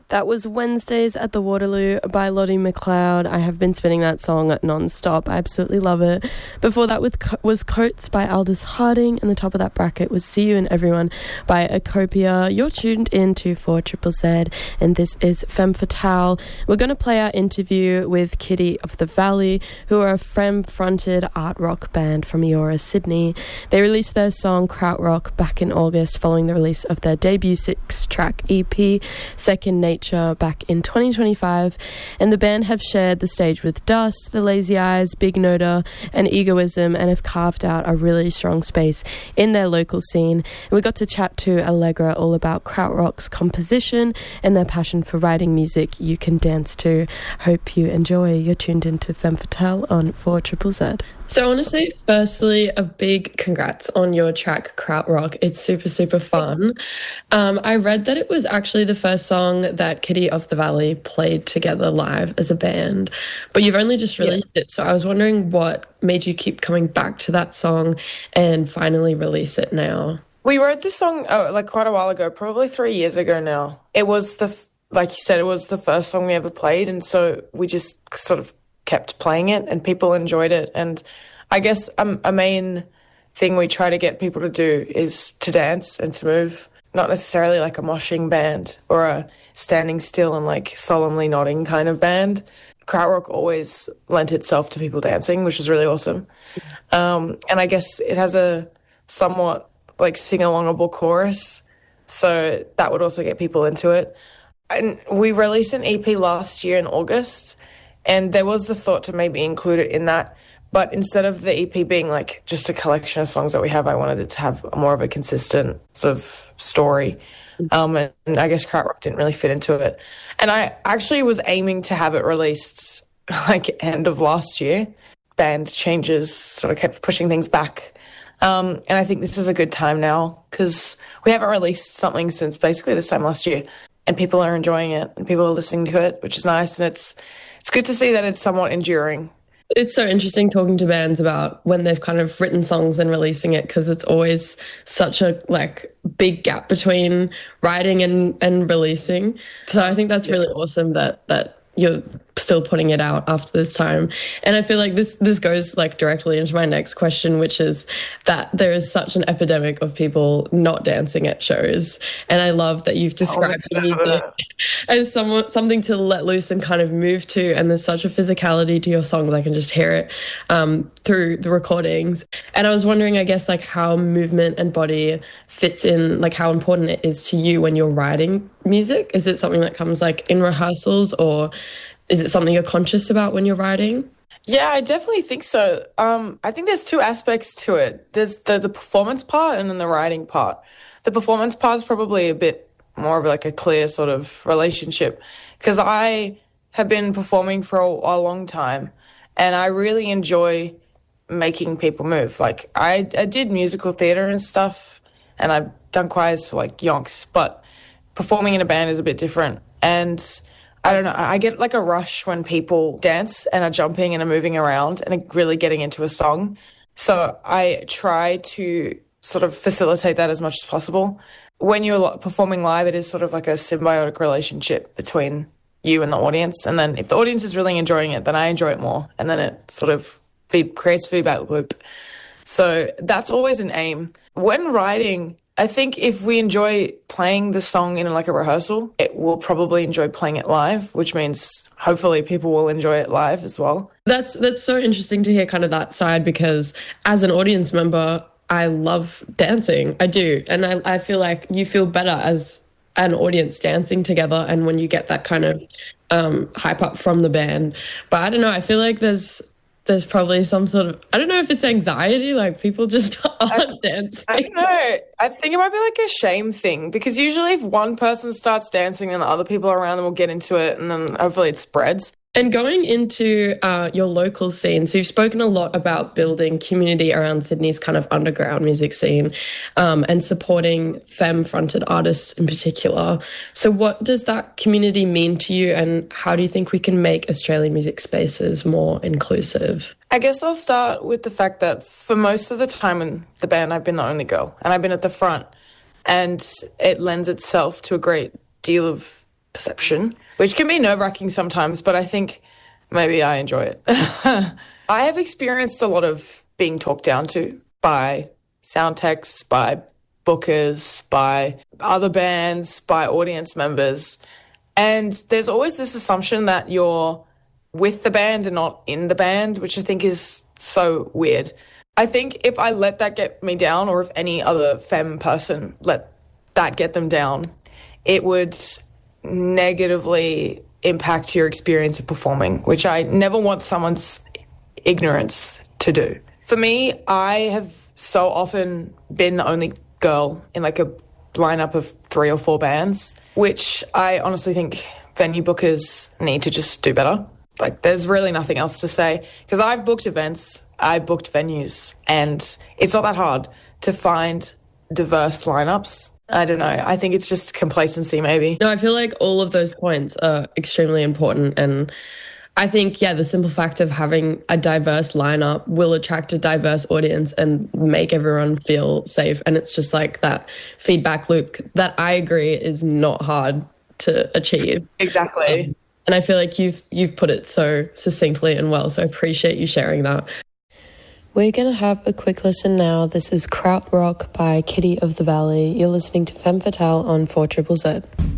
That was Wednesdays at the Waterloo by Lottie McLeod. I have been spinning that song non-stop. I absolutely love it. Before that was Coats by Aldous Harding, and the top of that bracket was See You and Everyone by Acopia. You're tuned in to 4ZZZ, and this is Femme Fatale. We're going to play our interview with Kitty of the Valley, who are a femme-fronted art rock band from Eora, Sydney. They released their song Krautrock back in August following the release of their debut 6-track EP, Second Nature, back in 2025, and the band have shared the stage with Dust, The Lazy Eyes, Big Noda and Egoism, and have carved out a really strong space in their local scene. And we got to chat to Allegra all about Krautrock's composition and their passion for writing music you can dance to. Hope you enjoy. You're tuned into Femme Fatale on 4ZZZ. So I want to say, firstly, a big congrats on your track, Krautrock. It's super, super fun. I read that it was actually the first song that Kitty of the Valley played together live as a band, but you've only just released it. So I was wondering what made you keep coming back to that song and finally release it now. We wrote this song quite a while ago, probably 3 years ago now. It was like you said, it was the first song we ever played, and so we just sort of kept playing it and people enjoyed it. And I guess a main thing we try to get people to do is to dance and to move, not necessarily like a moshing band or a standing still and like solemnly nodding kind of band. Krautrock always lent itself to people dancing, which is really awesome. And I guess it has a somewhat like sing-alongable chorus, so that would also get people into it. And we released an EP last year in August, and there was the thought to maybe include it in that. But instead of the EP being like just a collection of songs that we have, I wanted it to have more of a consistent sort of story. And I guess Krautrock didn't really fit into it. And I actually was aiming to have it released like end of last year. Band changes sort of kept pushing things back. And I think this is a good time now because we haven't released something since basically this time last year. And people are enjoying it and people are listening to it, which is nice. And it's good to see that it's somewhat enduring. It's so interesting talking to bands about when they've kind of written songs and releasing it, because it's always such a big gap between writing and releasing. So I think that's really awesome that you're still putting it out after this time. And I feel like this goes directly into my next question, which is that there is such an epidemic of people not dancing at shows. And I love that you've described music as something to let loose and kind of move to. And there's such a physicality to your songs. I can just hear it through the recordings. And I was wondering, I guess, how movement and body fits in, how important it is to you when you're writing music. Is it something that comes in rehearsals, or is it something you're conscious about when you're writing? Yeah, I definitely think so. I think there's two aspects to it. There's the performance part and then the writing part. The performance part is probably a bit more of a clear sort of relationship, because I have been performing for a long time and I really enjoy making people move. I did musical theatre and stuff, and I've done choirs for yonks, but performing in a band is a bit different. And I don't know, I get a rush when people dance and are jumping and are moving around and are really getting into a song. So I try to sort of facilitate that as much as possible. When you're performing live, it is sort of a symbiotic relationship between you and the audience. And then if the audience is really enjoying it, then I enjoy it more. And then it sort of creates a feedback loop. So that's always an aim. When writing, I think if we enjoy playing the song in a rehearsal, it will probably enjoy playing it live, which means hopefully people will enjoy it live as well. That's so interesting to hear kind of that side, because as an audience member, I love dancing. I do. And I feel like you feel better as an audience dancing together, and when you get that kind of hype up from the band. But I don't know, I feel like there's probably some sort of, I don't know if it's anxiety, people just aren't dancing. I don't know. I think it might be a shame thing, because usually if one person starts dancing, then the other people around them will get into it, and then hopefully it spreads. And going into your local scene, so you've spoken a lot about building community around Sydney's kind of underground music scene, and supporting femme-fronted artists in particular. So what does that community mean to you, and how do you think we can make Australian music spaces more inclusive? I guess I'll start with the fact that for most of the time in the band, I've been the only girl, and I've been at the front, and it lends itself to a great deal of perception, which can be nerve-wracking sometimes, but I think maybe I enjoy it. I have experienced a lot of being talked down to by sound techs, by bookers, by other bands, by audience members. And there's always this assumption that you're with the band and not in the band, which I think is so weird. I think if I let that get me down, or if any other femme person let that get them down, it would negatively impact your experience of performing, which I never want someone's ignorance to do. For me, I have so often been the only girl in like a lineup of 3 or 4 bands, which I honestly think venue bookers need to just do better. Like, there's really nothing else to say, because I've booked events, I booked venues, and it's not that hard to find diverse lineups. I don't know. I think it's just complacency, maybe. No, I feel like all of those points are extremely important. And I think, yeah, the simple fact of having a diverse lineup will attract a diverse audience and make everyone feel safe. And it's just like that feedback loop that I agree is not hard to achieve. Exactly. And I feel like you've put it so succinctly and well. So I appreciate you sharing that. We're going to have a quick listen now. This is Krautrock by Kitty of the Valley. You're listening to Femme Fatale on 4ZZZ.